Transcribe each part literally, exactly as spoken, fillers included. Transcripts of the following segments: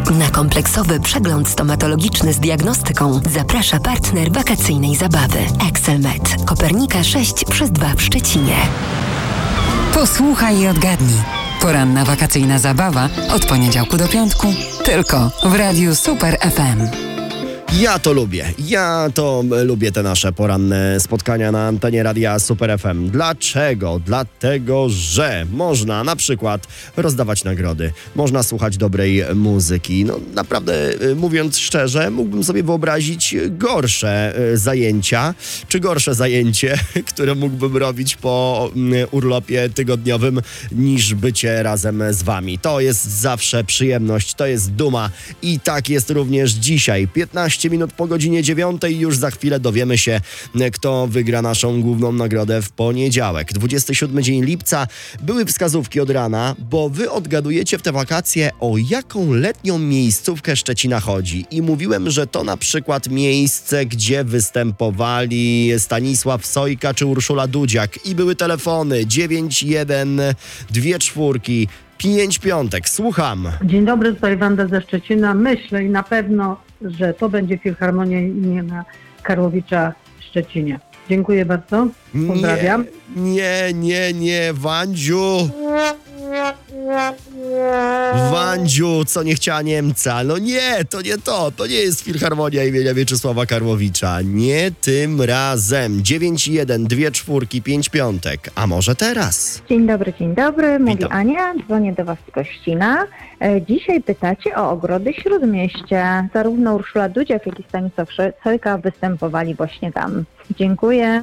Na kompleksowy przegląd stomatologiczny z diagnostyką zaprasza partner wakacyjnej zabawy Excelmed. Kopernika sześć przez dwa w Szczecinie. Posłuchaj i odgadnij. Poranna wakacyjna zabawa od poniedziałku do piątku tylko w Radiu Super F M. Ja to lubię. Ja to lubię te nasze poranne spotkania na antenie Radia Super F M. Dlaczego? Dlatego, że można na przykład rozdawać nagrody, można słuchać dobrej muzyki. No naprawdę, mówiąc szczerze, mógłbym sobie wyobrazić gorsze zajęcia, czy gorsze zajęcie, które mógłbym robić po urlopie tygodniowym, niż bycie razem z wami. To jest zawsze przyjemność, to jest duma i tak jest również dzisiaj. piętnaście minut po godzinie dziewiątej. Już za chwilę dowiemy się, kto wygra naszą główną nagrodę w poniedziałek. dwudziesty siódmy dzień lipca. Były wskazówki od rana, bo wy odgadujecie w te wakacje, o jaką letnią miejscówkę Szczecina chodzi. I mówiłem, że to na przykład miejsce, gdzie występowali Stanisław Sojka czy Urszula Dudziak. I były telefony dziewięć jeden dwie czwórki pięć piątek. Słucham. Dzień dobry, tutaj Wanda ze Szczecina. Myślę i na pewno, że to będzie Filharmonia imienia Karłowicza w Szczecinie. Dziękuję bardzo. Pozdrawiam. Nie, nie, nie, Wandziu. Wandziu, co nie chciała Niemca. No nie, to nie to. To nie jest Filharmonia imienia Mieczysława Karłowicza. Nie tym razem. dziewięć jeden dwie czwórki pięć piątek. A może teraz? Dzień dobry, dzień dobry. Mówi Witam. Ania. Dzwonię do Was z Kościna. E, dzisiaj pytacie o ogrody Śródmieście. Zarówno Urszula Dudziak, jak i Stanisław Sojka występowali właśnie tam. Dziękuję.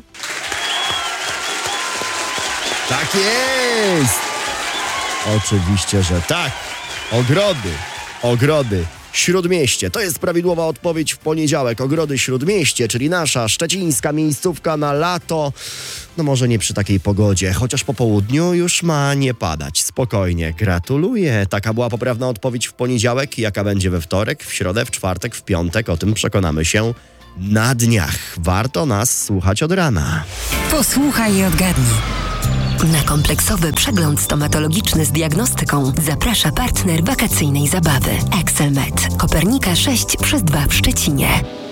Tak jest! Oczywiście, że tak. Ogrody, ogrody, Śródmieście. To jest prawidłowa odpowiedź w poniedziałek. Ogrody Śródmieście, czyli nasza szczecińska miejscówka na lato. No może nie przy takiej pogodzie, chociaż po południu już ma nie padać. Spokojnie, gratuluję. Taka była poprawna odpowiedź w poniedziałek. Jaka będzie we wtorek, w środę, w czwartek, w piątek? O tym przekonamy się na dniach. Warto nas słuchać od rana. Posłuchaj i odgadnij. Na kompleksowy przegląd stomatologiczny z diagnostyką zaprasza partner wakacyjnej zabawy Excelmed. Kopernika sześć przez dwa w Szczecinie.